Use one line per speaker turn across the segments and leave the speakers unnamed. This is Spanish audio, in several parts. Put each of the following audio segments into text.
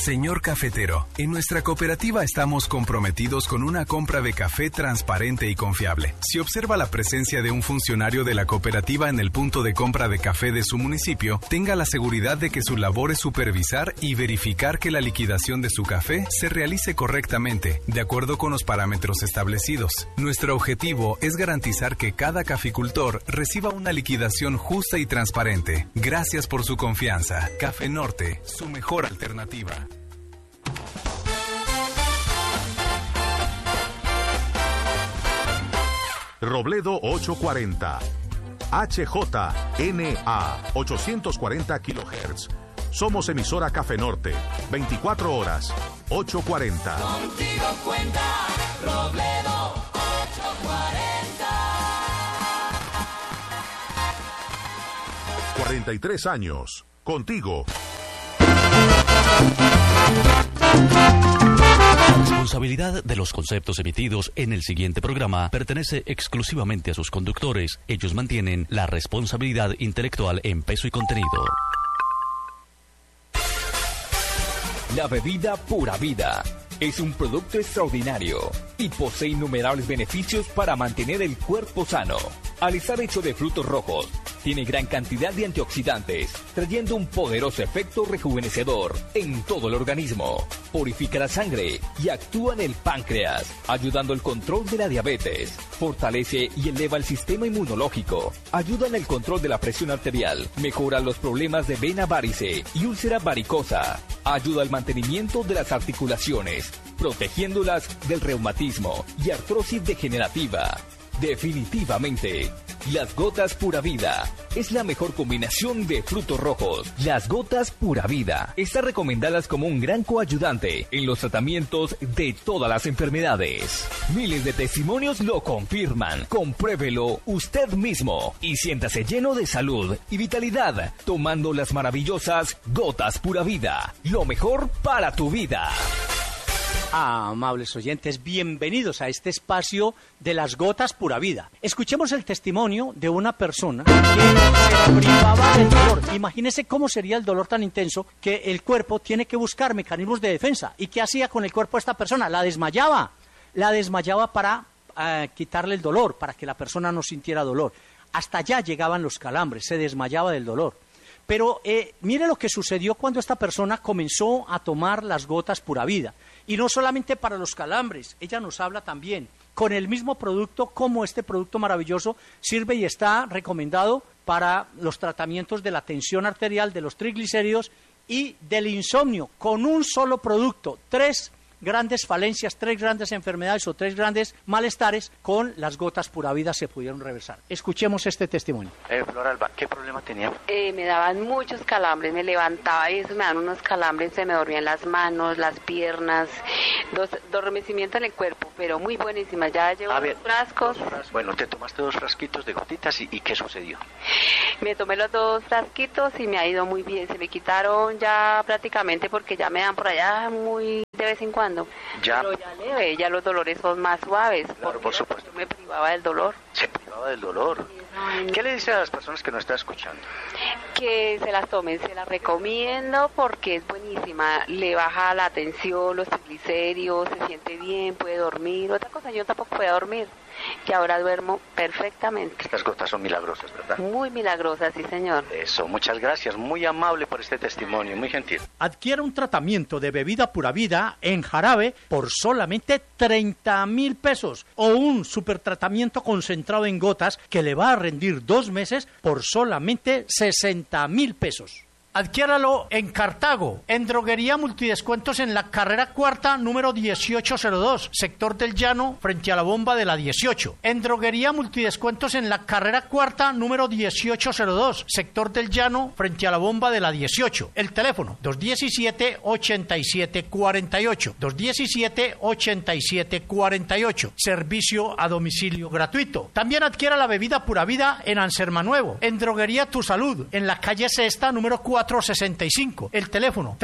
Señor cafetero, en nuestra cooperativa estamos comprometidos con una compra de café transparente y confiable. Si observa la presencia de un funcionario de la cooperativa en el punto de compra de café de su municipio, tenga la seguridad de que su labor es supervisar y verificar que la liquidación de su café se realice correctamente, de acuerdo con los parámetros establecidos. Nuestro objetivo es garantizar que cada caficultor reciba una liquidación justa y transparente. Gracias por su confianza. Café Norte, su mejor alternativa.
Robledo 840, HJNA 840 kHz. Somos emisora Café Norte, 24 horas, 840.
Contigo cuenta Robledo 840.
43 años, contigo.
La responsabilidad de los conceptos emitidos en el siguiente programa pertenece exclusivamente a sus conductores. Ellos mantienen la responsabilidad intelectual en peso y contenido.
La bebida Pura Vida es un producto extraordinario y posee innumerables beneficios para mantener el cuerpo sano. Al estar hecho de frutos rojos, tiene gran cantidad de antioxidantes, trayendo un poderoso efecto rejuvenecedor en todo el organismo. Purifica la sangre y actúa en el páncreas, ayudando al control de la diabetes. Fortalece y eleva el sistema inmunológico. Ayuda en el control de la presión arterial. Mejora los problemas de vena varice y úlcera varicosa. Ayuda al mantenimiento de las articulaciones, protegiéndolas del reumatismo y artrosis degenerativa. Definitivamente, las gotas Pura Vida es la mejor combinación de frutos rojos. Las gotas Pura Vida están recomendadas como un gran coayudante en los tratamientos de todas las enfermedades. Miles de testimonios lo confirman. Compruébelo usted mismo y siéntase lleno de salud y vitalidad tomando las maravillosas gotas Pura Vida. Lo mejor para tu vida.
Amables oyentes, bienvenidos a este espacio de las gotas Pura Vida. Escuchemos el testimonio de una persona que se privaba del dolor. Imagínese cómo sería el dolor tan intenso que el cuerpo tiene que buscar mecanismos de defensa. ¿Y qué hacía con el cuerpo esta persona? La desmayaba para quitarle el dolor, para que la persona no sintiera dolor. Hasta allá llegaban los calambres, se desmayaba del dolor. Pero mire lo que sucedió cuando esta persona comenzó a tomar las gotas Pura Vida. Y no solamente para los calambres, ella nos habla también con el mismo producto, como este producto maravilloso sirve y está recomendado para los tratamientos de la tensión arterial, de los triglicéridos y del insomnio, con un solo producto. 3 grandes falencias, 3 grandes enfermedades o 3 grandes malestares con las gotas Pura Vida se pudieron reversar. Escuchemos este testimonio.
Flor Alba, ¿qué problema tenía?
Me daban muchos calambres, me levantaba y eso me daban unos calambres, se me dormían las manos, las piernas, adormecimiento en el cuerpo, pero muy buenísimas. Ya llevo 2 frascos.
Bueno, te tomaste 2 frasquitos de gotitas y ¿qué sucedió?
Me tomé los 2 frasquitos y me ha ido muy bien, se me quitaron ya prácticamente porque ya me dan por allá muy de vez en cuando. Pero ya leve, ya los dolores son más suaves.
Claro, por supuesto.
Yo me privaba del dolor.
Se privaba del dolor. ¿Qué le dice a las personas que nos están escuchando?
Que se las tomen, se las recomiendo porque es buenísima. Le baja la tensión, los triglicéridos, se siente bien, puede dormir. Otra cosa, yo tampoco puedo dormir, que ahora duermo perfectamente.
Estas gotas son milagrosas, ¿verdad?
Muy milagrosas, sí, señor.
Eso, muchas gracias. Muy amable por este testimonio, muy gentil.
Adquiera un tratamiento de bebida Pura Vida en jarabe por solamente 30,000 pesos o un supertratamiento concentrado en gotas que le va a rendir 2 meses por solamente 60,000 pesos. Adquiéralo en Cartago, en Droguería Multidescuentos en la carrera 4, número 1802, sector del Llano, frente a la bomba de la 18. En Droguería Multidescuentos en la carrera 4, número 1802, sector del Llano, frente a la bomba de la 18. El teléfono, 217-8748, 217-8748. Servicio a domicilio gratuito. También adquiera la bebida Pura Vida en Anserma Nuevo, en Droguería Tu Salud, en la calle Sexta, número 465. El teléfono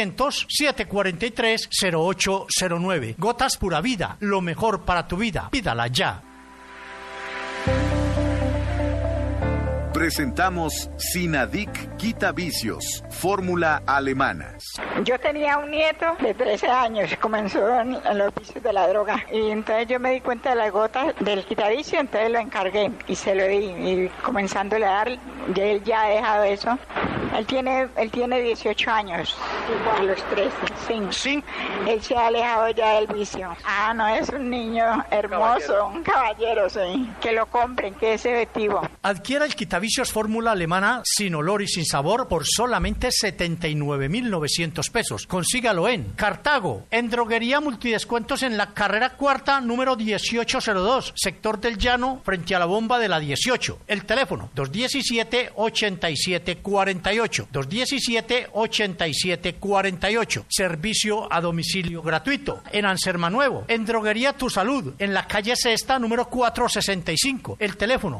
300-743-0809. Gotas Pura Vida, lo mejor para tu vida. Pídala ya.
Presentamos Sinadic Quita Vicios, fórmula alemana.
Yo tenía un nieto de 13 años, comenzó en los vicios de la droga y entonces yo me di cuenta de las gotas del quitavicio, entonces lo encargué y se lo di y comenzándole a dar, él ya ha dejado eso. Él tiene 18 años, a los 13, sí. Él se ha alejado ya del vicio. No, es un niño hermoso, un caballero, sí. Que lo compren, que es efectivo.
Adquiera el quitavicios fórmula alemana sin olor y sin sabor por solamente 79.900 pesos. Consígalo en Cartago, en Droguería Multidescuentos en la carrera cuarta, número 1802, sector del Llano, frente a la bomba de la 18. El teléfono, 217-8748. 217-8748. Servicio a domicilio gratuito. En Anserma Nuevo, en Droguería Tu Salud, en la calle Sexta, número 465. El teléfono,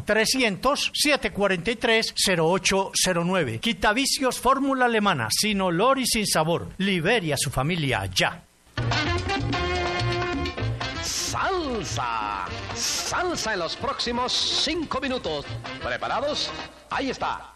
300-743-0809. Quitavicios fórmula alemana, sin olor y sin sabor. Libere a su familia ya.
Salsa en los próximos 5 minutos. ¿Preparados? Ahí está.